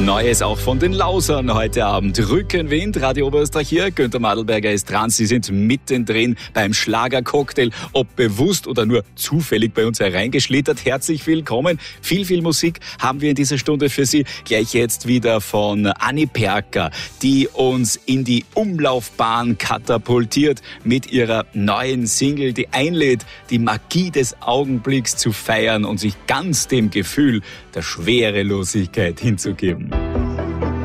Neues auch von den Lausern heute Abend. Rückenwind, Radio Oberösterreich hier. Günther Madlberger ist dran. Sie sind mittendrin beim Schlagercocktail. Ob bewusst oder nur zufällig bei uns hereingeschlittert. Herzlich willkommen. Viel Musik haben wir in dieser Stunde für Sie. Gleich jetzt wieder von Anni Perker, die uns in die Umlaufbahn katapultiert mit ihrer neuen Single, die einlädt, die Magie des Augenblicks zu feiern und sich ganz dem Gefühl der Schwerelosigkeit hinzugeben.